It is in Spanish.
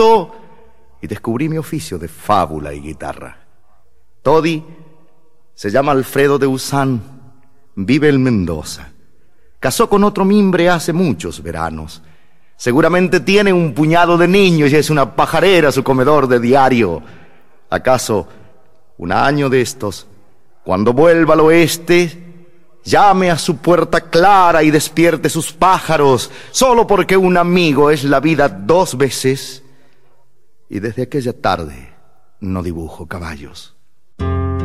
viento y descubrí mi oficio de fábula y guitarra. Todi se llama Alfredo de Usán, vive en Mendoza. Casó con otro mimbre hace muchos veranos. Seguramente tiene un puñado de niños y es una pajarera su comedor de diario. ¿Acaso un año de estos, cuando vuelva al oeste, llame a su puerta clara y despierte sus pájaros, solo porque un amigo es la vida 2 veces? Y desde aquella tarde no dibujo caballos.